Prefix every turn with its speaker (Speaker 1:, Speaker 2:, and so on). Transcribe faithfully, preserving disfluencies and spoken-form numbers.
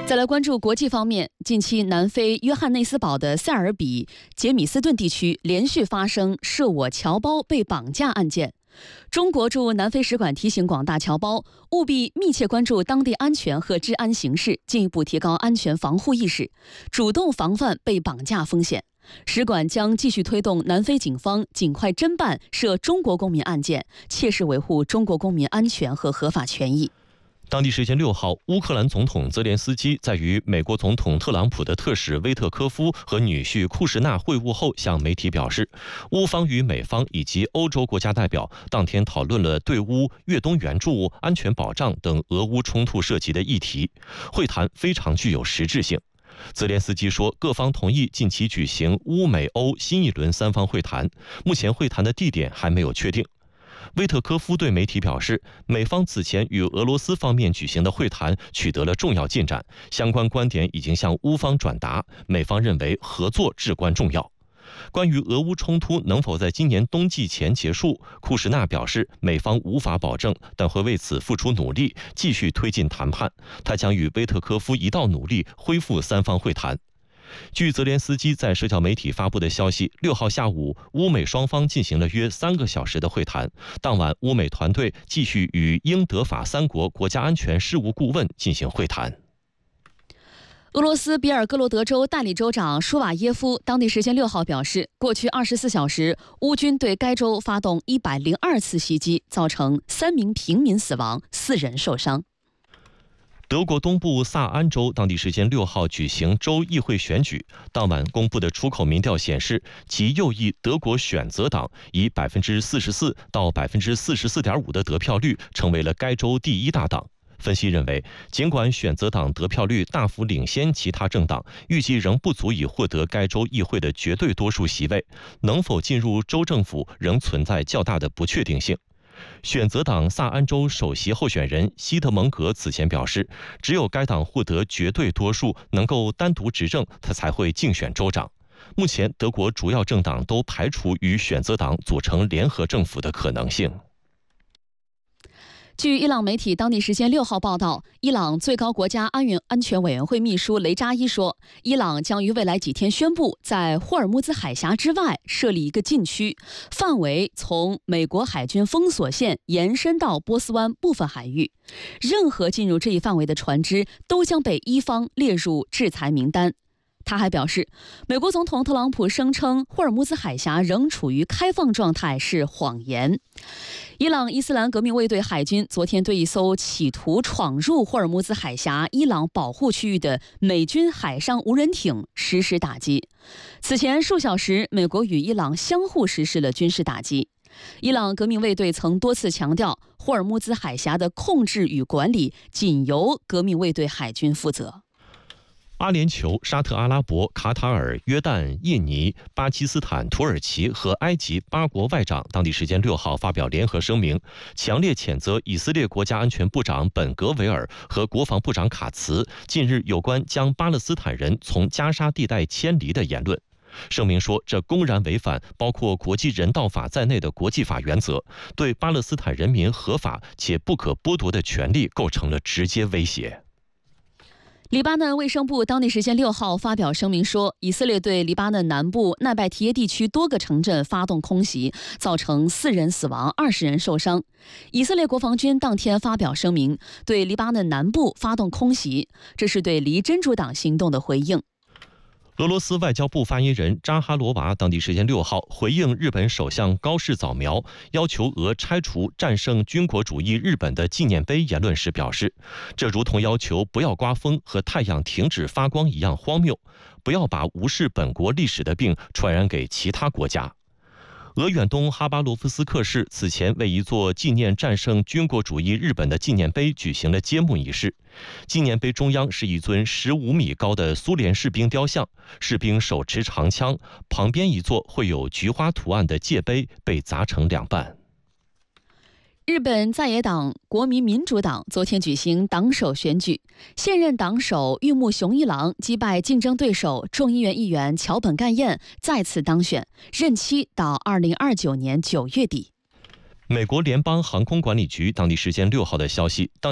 Speaker 1: 再来关注国际方面，近期南非约翰内斯堡的塞尔比杰米斯顿地区连续发生涉我侨胞被绑架案件。中国驻南非使馆提醒广大侨胞务必密切关注当地安全和治安形势，进一步提高安全防护意识，主动防范被绑架风险。使馆将继续推动南非警方尽快侦办涉中国公民案件，切实维护中国公民安全和合法权益。
Speaker 2: 当地时间六号，乌克兰总统泽连斯基在与美国总统特朗普的特使威特科夫和女婿库什纳会晤后，向媒体表示，乌方与美方以及欧洲国家代表当天讨论了对乌越冬援助、安全保障等俄乌冲突涉及的议题，会谈非常具有实质性。泽连斯基说，各方同意近期举行乌美欧新一轮三方会谈，目前会谈的地点还没有确定。威特科夫对媒体表示，美方此前与俄罗斯方面举行的会谈取得了重要进展，相关观点已经向乌方转达，美方认为合作至关重要。关于俄乌冲突能否在今年冬季前结束，库什纳表示，美方无法保证，但会为此付出努力，继续推进谈判。他将与威特科夫一道努力，恢复三方会谈。据泽连斯基在社交媒体发布的消息，六号下午，乌美双方进行了约三个小时的会谈。当晚，乌美团队继续与英德法三国国家安全事务顾问进行会谈。
Speaker 1: 俄罗斯比尔哥罗德州代理州长舒瓦耶夫当地时间六号表示，过去二十四小时，乌军对该州发动一百零二次袭击，造成三名平民死亡，四人受伤。
Speaker 2: 德国东部萨安州当地时间六号举行州议会选举，当晚公布的出口民调显示，极右翼德国选择党以百分之四十四到百分之四十四点五的得票率，成为了该州第一大党。分析认为，尽管选择党得票率大幅领先其他政党，预计仍不足以获得该州议会的绝对多数席位，能否进入州政府仍存在较大的不确定性。选择党萨安州首席候选人希特蒙格此前表示，只有该党获得绝对多数，能够单独执政，他才会竞选州长。目前，德国主要政党都排除与选择党组成联合政府的可能性。
Speaker 1: 据伊朗媒体当地时间六号报道，伊朗最高国家安全安全委员会秘书雷扎伊说，伊朗将于未来几天宣布在霍尔木兹海峡之外设立一个禁区，范围从美国海军封锁线延伸到波斯湾部分海域，任何进入这一范围的船只都将被伊方列入制裁名单。他还表示，美国总统特朗普声称霍尔木兹海峡仍处于开放状态是谎言。伊朗伊斯兰革命卫队海军昨天对一艘企图闯入霍尔木兹海峡伊朗保护区域的美军海上无人艇实施打击。此前数小时，美国与伊朗相互实施了军事打击。伊朗革命卫队曾多次强调，霍尔木兹海峡的控制与管理仅由革命卫队海军负责。
Speaker 2: 阿联酋、沙特阿拉伯、卡塔尔、约旦、印尼、巴基斯坦、土耳其和埃及八国外长当地时间六号发表联合声明，强烈谴责以色列国家安全部长本格维尔和国防部长卡茨近日有关将巴勒斯坦人从加沙地带迁离的言论。声明说，这公然违反包括国际人道法在内的国际法原则，对巴勒斯坦人民合法且不可剥夺的权利构成了直接威胁。
Speaker 1: 黎巴嫩卫生部当地时间六号发表声明说，以色列对黎巴嫩南部奈拜提耶地区多个城镇发动空袭，造成四人死亡、二十人受伤。以色列国防军当天发表声明，对黎巴嫩南部发动空袭，这是对黎真主党行动的回应。
Speaker 2: 俄罗斯外交部发言人扎哈罗娃当地时间六号回应日本首相高市早苗要求俄拆除战胜军国主义日本的纪念碑言论时表示，这如同要求不要刮风和太阳停止发光一样荒谬，不要把无视本国历史的病传染给其他国家。俄远东哈巴罗夫斯克市此前为一座纪念战胜军国主义日本的纪念碑举行了揭幕仪式。纪念碑中央是一尊十五米高的苏联士兵雕像，士兵手持长枪，旁边一座绘有菊花图案的界碑被砸成两半。
Speaker 1: 日本在野党国民民主党昨天举行党首选举，现任党首玉木雄一郎击败竞争对手众议院议员桥本干彦，再次当选，任期到二零二九年九月底。
Speaker 2: 美国联邦航空管理局当地时间六号的消息，当